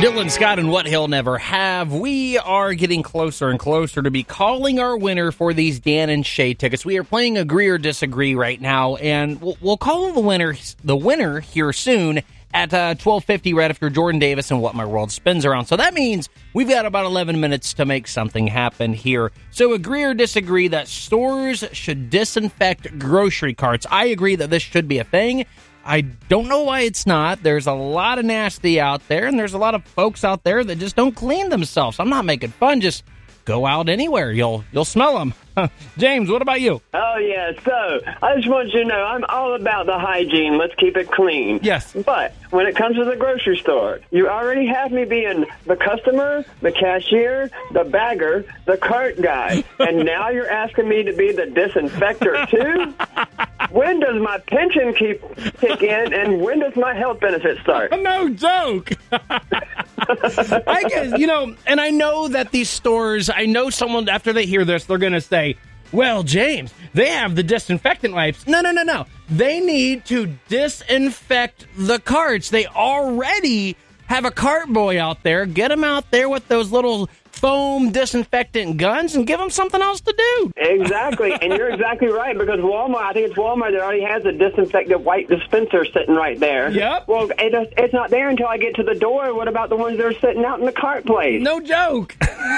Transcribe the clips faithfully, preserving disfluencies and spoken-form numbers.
Dylan Scott and What He'll Never Have. We are getting closer and closer to be calling our winner for these Dan and Shay tickets. We are playing Agree or Disagree right now, and we'll, we'll call the winner the winner here soon at uh, twelve fifty right after Jordan Davis and What My World Spins Around. So that means we've got about eleven minutes to make something happen here. So agree or disagree that stores should disinfect grocery carts. I agree that this should be a thing. I don't know why it's not. There's a lot of nasty out there, and there's a lot of folks out there that just don't clean themselves. I'm not making fun. Just go out anywhere. You'll you'll smell them. James, what about you? Oh, yeah. So I just want you to know I'm all about the hygiene. Let's keep it clean. Yes. But when it comes to the grocery store, you already have me being the customer, the cashier, the bagger, the cart guy. And now you're asking me to be the disinfector, too? When does my pension keep kick in, and when does my health benefit start? No joke. I guess, you know, and I know that these stores, I know someone, after they hear this, they're going to say, well, James, they have the disinfectant wipes. No, no, no, no. They need to disinfect the carts. They already have a cart boy out there. Get them out there with those little foam disinfectant guns and give them something else to do. Exactly, and you're exactly right, because Walmart, I think it's Walmart that already has a disinfectant white dispenser sitting right there. Yep. Well, it, it's not there until I get to the door. What about the ones that are sitting out in the cart place? No joke.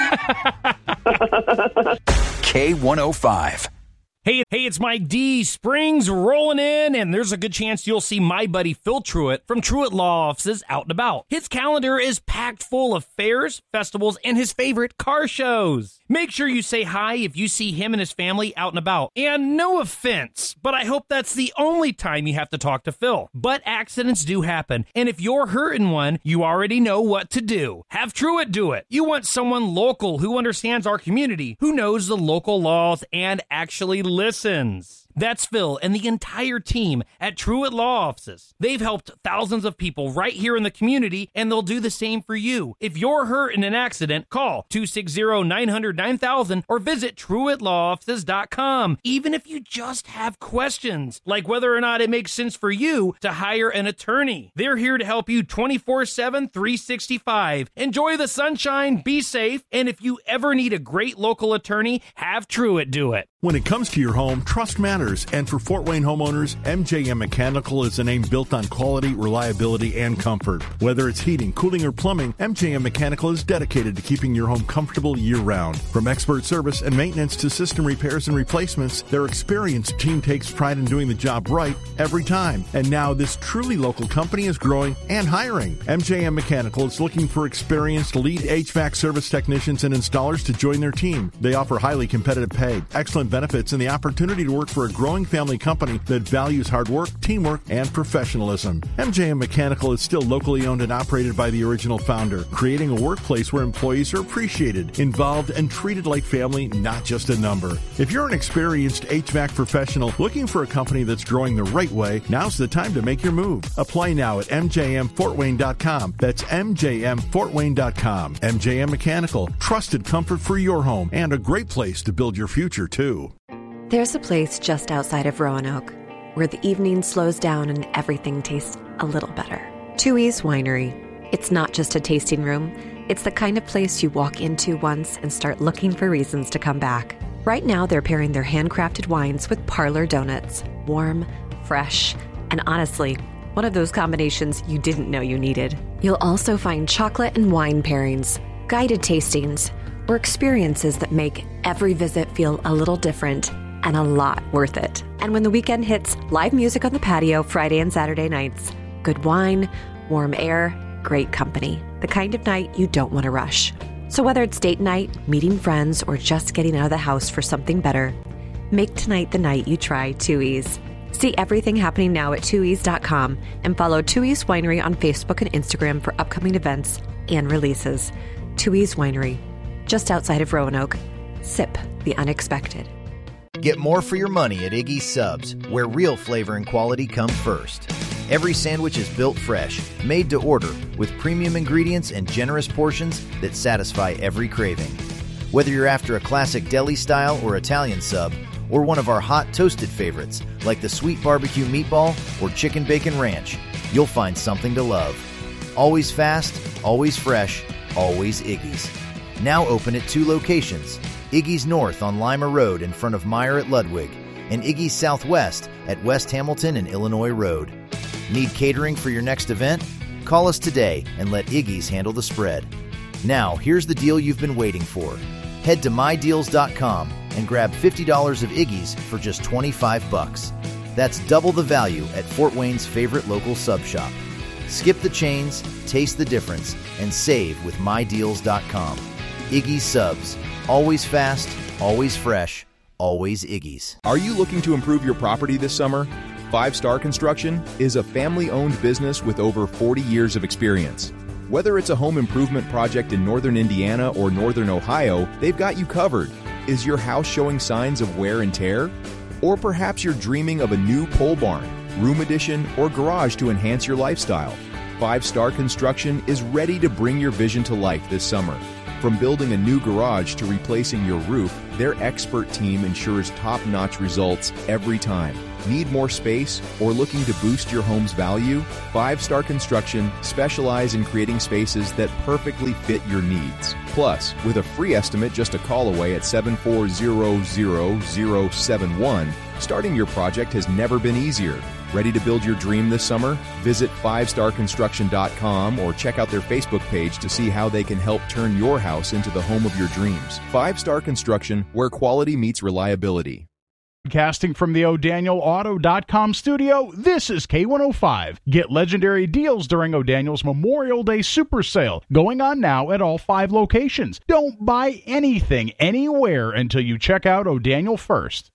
K one oh five. Hey, hey, it's Mike D. Spring's rolling in, and there's a good chance you'll see my buddy Phil Truitt from Truitt Law Offices out and about. His calendar is packed full of fairs, festivals, and his favorite car shows. Make sure you say hi if you see him and his family out and about. And no offense, but I hope that's the only time you have to talk to Phil. But accidents do happen, and if you're hurting one, you already know what to do. Have Truitt do it. You want someone local who understands our community, who knows the local laws, and actually listens. That's Phil and the entire team at Truitt Law Offices. They've helped thousands of people right here in the community, and they'll do the same for you. If you're hurt in an accident, call two six zero, nine hundred, nine thousand or visit Truitt Law Offices dot com. Even if you just have questions, like whether or not it makes sense for you to hire an attorney. They're here to help you twenty-four seven, three sixty-five. Enjoy the sunshine, be safe, and if you ever need a great local attorney, have Truitt do it. When it comes to your home, trust matters, and for Fort Wayne homeowners, M J M Mechanical is a name built on quality, reliability, and comfort. Whether it's heating, cooling, or plumbing, M J M Mechanical is dedicated to keeping your home comfortable year-round. From expert service and maintenance to system repairs and replacements, their experienced team takes pride in doing the job right every time. And now this truly local company is growing and hiring. M J M Mechanical is looking for experienced lead H V A C service technicians and installers to join their team. They offer highly competitive pay, excellent benefits, and the opportunity to work for a growing family company that values hard work, teamwork, and professionalism. M J M Mechanical is still locally owned and operated by the original founder, creating a workplace where employees are appreciated, involved, and treated like family, not just a number. If you're an experienced H V A C professional looking for a company that's growing the right way, now's the time to make your move. Apply now at M J M Fort Wayne dot com. That's M J M Fort Wayne dot com. M J M Mechanical, trusted comfort for your home and a great place to build your future, too. There's a place just outside of Roanoke where the evening slows down and everything tastes a little better. Tooheys Winery. It's not just a tasting room. It's the kind of place you walk into once and start looking for reasons to come back. Right now, they're pairing their handcrafted wines with parlor donuts. Warm, fresh, and honestly, one of those combinations you didn't know you needed. You'll also find chocolate and wine pairings, guided tastings, or experiences that make every visit feel a little different and a lot worth it. And when the weekend hits, live music on the patio Friday and Saturday nights. Good wine, warm air, great company. The kind of night you don't want to rush. So whether it's date night, meeting friends, or just getting out of the house for something better, make tonight the night you try Tooheys. See everything happening now at Tooheys dot com and follow Tooheys Winery on Facebook and Instagram for upcoming events and releases. Tooheys Winery, just outside of Roanoke. Sip the unexpected. Get more for your money at Iggy's Subs, where real flavor and quality come first. Every sandwich is built fresh, made to order, with premium ingredients and generous portions that satisfy every craving. Whether you're after a classic deli style or Italian sub, or one of our hot toasted favorites like the sweet barbecue meatball or chicken bacon ranch, you'll find something to love. Always fast, always fresh, always Iggy's. Now open at two locations, Iggy's North on Lima Road in front of Meyer at Ludwig, and Iggy's Southwest at West Hamilton and Illinois Road. Need catering for your next event? Call us today and let Iggy's handle the spread. Now, here's the deal you've been waiting for. Head to my deals dot com and grab fifty dollars of Iggy's for just twenty-five bucks. That's double the value at Fort Wayne's favorite local sub shop. Skip the chains, taste the difference, and save with my deals dot com. Iggy's Subs. Always fast, always fresh, always Iggy's. Are you looking to improve your property this summer? Five Star Construction is a family-owned business with over forty years of experience. Whether it's a home improvement project in northern Indiana or northern Ohio, they've got you covered. Is your house showing signs of wear and tear? Or perhaps you're dreaming of a new pole barn, room addition, or garage to enhance your lifestyle. Five Star Construction is ready to bring your vision to life this summer. From building a new garage to replacing your roof, their expert team ensures top-notch results every time. Need more space or looking to boost your home's value? Five Star Construction specialize in creating spaces that perfectly fit your needs. Plus, with a free estimate just a call away at seven four zero zero zero seven one, starting your project has never been easier. Ready to build your dream this summer? Visit five star construction dot com or check out their Facebook page to see how they can help turn your house into the home of your dreams. Five Star Construction, where quality meets reliability. Casting from the O'Daniel Auto dot com studio, this is K one oh five. Get legendary deals during O'Daniel's Memorial Day Super Sale, going on now at all five locations. Don't buy anything anywhere until you check out O'Daniel first.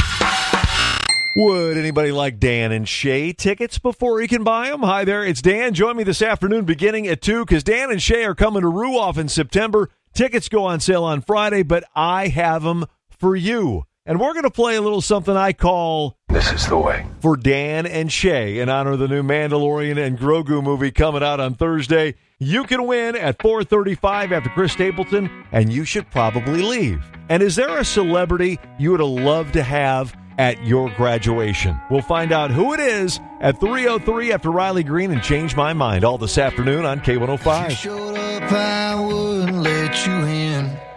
Would anybody like Dan and Shay tickets before he can buy them? Hi there, it's Dan. Join me this afternoon beginning at two because Dan and Shay are coming to Ruoff in September. Tickets go on sale on Friday, but I have them for you. And we're going to play a little something I call This is the Way for Dan and Shay in honor of the new Mandalorian and Grogu movie coming out on Thursday. You can win at four thirty-five after Chris Stapleton, and you should probably leave. And is there a celebrity you would have loved to have at your graduation? We'll find out who it is at three oh three after Riley Green and Change My Mind all this afternoon on K one oh five. If you showed up, I wouldn't let you in.